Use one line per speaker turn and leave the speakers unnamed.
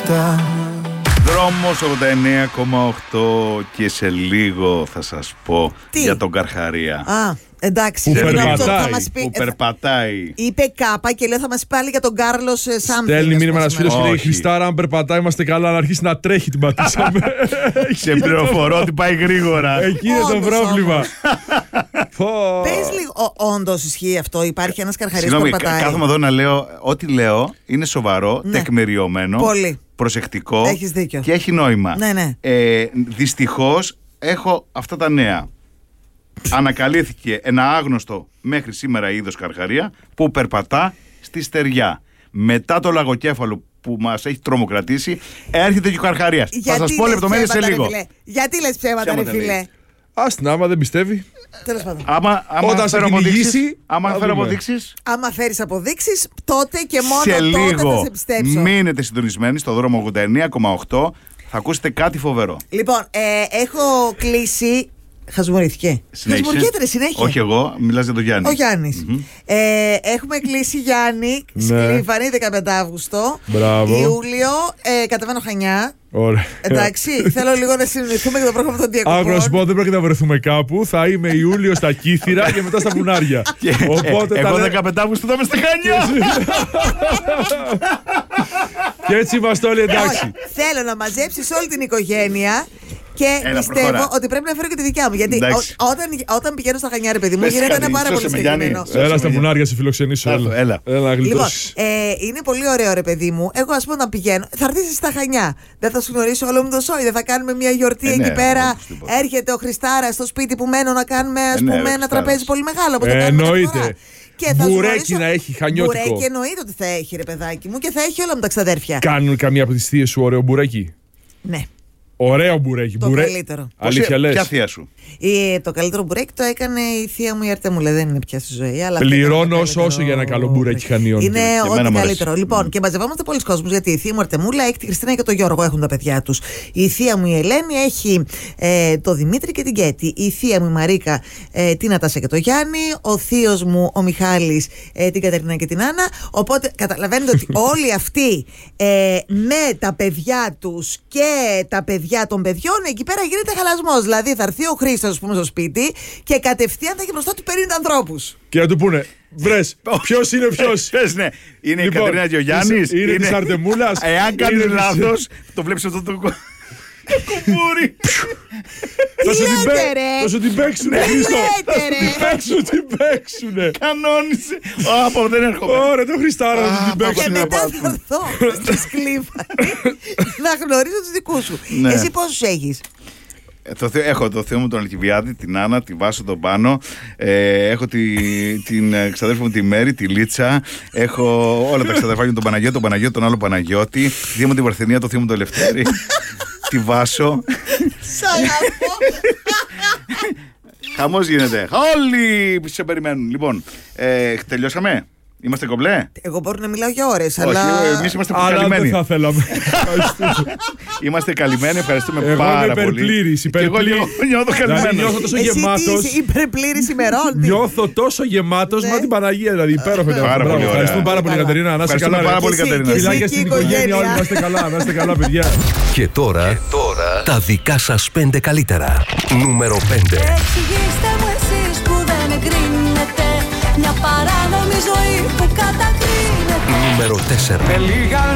νύχτα.
Δρόμος 89,8 και σε λίγο θα σας πω για τον Καρχαρία.
Α, εντάξει.
Που περπατάει.
Είπε κάπα και λέω θα μας πει πάλι για τον Κάρλος Σάμπι.
Στέλνει μήνυμα ένας φίλος και λέει: Χριστάρα, αν περπατάει, είμαστε καλά. Να αρχίσει να τρέχει, την πατήσαμε.
Σε πληροφορώ ότι πάει γρήγορα.
Εκεί είναι το πρόβλημα.
Πες λίγο, όντως ισχύει αυτό? Υπάρχει ένας Καρχαρίας που περπατάει?
Κάθομαι εδώ να λέω ό,τι λέω είναι σοβαρό, τεκμηριωμένο.
Πολύ.
Προσεκτικό.
Έχεις δίκιο.
Και έχει νόημα.
Ναι.
Δυστυχώς έχω αυτά τα νέα. Ανακαλύφθηκε ένα άγνωστο μέχρι σήμερα είδος καρχαρία που περπατά στη στεριά. Μετά το λαγοκέφαλο που μας έχει τρομοκρατήσει, έρχεται και ο Καρχαρίας. Θα σας πω λεπτομέρειες σε λίγο.
Γιατί λες ψέματα, ρε φίλε?
Άστινα, άμα δεν πιστεύει.
Τέλος πάντων.
Όταν
θα κυνηγήσει,
άμα φέρω αποδείξεις.
Άμα φέρεις αποδείξεις, τότε και μόνο
σε
τότε
λίγο
θα σε πιστέψω.
μείνετε συντονισμένοι στο δρόμο 89,8. Θα ακούσετε κάτι φοβερό.
Λοιπόν, έχω κλείσει. Χασμουρήθηκε. Χασμουριέται συνέχεια.
Όχι εγώ, μιλάς για τον Γιάννη.
Ο Γιάννης. Έχουμε κλείσει Γιάννη, Σκλήφανη, 15 Αύγουστο.
Μπράβο.
Ιούλιο, κατεβαίνω Χανιά.
Ωραία.
Εντάξει, θέλω λίγο να συνεννοηθούμε για το πρόγραμμα των διακοπών.
Άκου να σου πω, δεν πρόκειται να βρεθούμε κάπου. Θα είμαι Ιούλιο στα Κύθυρα και μετά στα Βουνάρια.
Οπότε εγώ 15 Αύγουστο θα είμαι στα Χανιά.
Και έτσι είμαστε όλοι εντάξει.
Θέλω να μαζέψεις όλη την οικογένεια. Και πιστεύω ότι πρέπει να φέρω και τη δικιά μου. Γιατί όταν πηγαίνω στα Χανιά, ρε παιδί μου, γίνεται ένα πάρα πολύ συγκεκριμένο.
Έλα στα Βουνάρια, σε φιλοξενήσω.
Έλα.
Λοιπόν,
είναι πολύ ωραίο, ρε παιδί μου. Εγώ, ας πούμε, να πηγαίνω. Θα έρθεις στα Χανιά. Δεν θα σου γνωρίσω όλο μου το σόι. Δεν θα κάνουμε μια γιορτή εκεί πέρα. Έρχεται ο Χριστάρας στο σπίτι που μένω να κάνουμε, ας πούμε, ένα τραπέζι πολύ μεγάλο.
Εννοείται. Μπουρέκι να έχει, χανιώτικο.
Μπουρέκι εννοείται ότι θα έχει, ρε παιδάκι μου, και θα έχει όλα μου τα ξαδέρφια.
Κάνουν καμία από τις θείες σου ωραίο μπουρέκι?
Ναι.
Ωραίο μπουρέκι.
Το καλύτερο.
Αλήθεια λες?
Ποια θεία σου?
Το καλύτερο μπουρέκι το έκανε η θεία μου η Αρτέμουλα. Δεν είναι πια στη ζωή. Αλλά
πληρώνω όσο για ένα καλό μπουρέκι χανιών.
Είναι ό,τι καλύτερο. Λοιπόν, και μαζευόμαστε πολλοί κόσμος, γιατί η θεία μου Αρτεμούλα έχει τη Χριστίνα και τον Γιώργο, έχουν τα παιδιά τους. Η θεία μου η Ελένη έχει το Δημήτρη και την Κέτη. Η θεία μου η Μαρίκα την Νατάσα και το Γιάννη. Ο θείος μου ο Μιχάλης την Κατερίνα και την Άννα. Οπότε καταλαβαίνετε ότι όλοι αυτοί με τα παιδιά τους και τα παιδιά των παιδιών, εκεί πέρα γίνεται χαλασμός. Δηλαδή θα έρθει ο Χρήστος, ας πούμε, στο σπίτι και κατευθείαν θα έχει μπροστά του 50 ανθρώπους.
Και να του πούνε: βρες, ποιος είναι ποιος?
Ναι. Είναι η Κατερίνα και ο Γιάννης.
Είναι της Αρτεμούλας.
Εάν κάνει λάθος, το βλέπεις αυτό το κουμπούρι.
Θα σου την παίξουνε, Χρήστο. Θα σου την παίξουνε.
Κανόνισε. Από δεν έρχομαι.
Ωραία, το Χριστάρα θα σου την παίξουνε.
Και μετά θα έρθω στη Σκλήφανη να γνωρίζω τους δικούς σου. Εσύ πόσους έχεις?
Έχω το θείο μου τον Αλκιβιάδη, την Άννα, τη Βάσο τον Πάνο. Έχω την ξαδέρφη μου τη Μέρη, τη Λίτσα. Έχω όλα τα ξαδερφάκια, τον Παναγιώτη, τον άλλο Παναγιώτη. Τη θεία μου την Παρθενία, το θείο μου τον Ελευθέρη. Τη Βάσο.
Σ' αγαπώ.
Χαμός γίνεται. Όλοι σε περιμένουν. Λοιπόν, τελειώσαμε. Είμαστε κομπλέ.
Εγώ μπορώ να μιλάω για ώρες, αλλά.
Εμείς είμαστε καλυμμένοι.
Δεν θα θέλαμε.
Είμαστε καλυμμένοι, ευχαριστούμε πάρα πολύ.
Υπερπλήρης.
Εγώ νιώθω καλυμμένος.
Νιώθω τόσο γεμάτος.
Εσύ υπερπλήρης ημερών.
Νιώθω τόσο γεμάτος, μα την Παναγία. Δηλαδή υπέροχο. Ευχαριστούμε πάρα πολύ, Κατερίνα. Να είστε καλά.
Πάρα πολύ, Κατερίνα.
Φιλάκια στην οικογένεια, όλοι να είστε καλά. Να είστε καλά, παιδιά.
Και τώρα τα δικά σας 5 καλύτερα. Νούμερο 5.
Εξηγήστε μου εσείς που δεν εγκρίνετε μια παράνομη ζωή που κατακρίνεται.
Νούμερο 4.
Με λίγα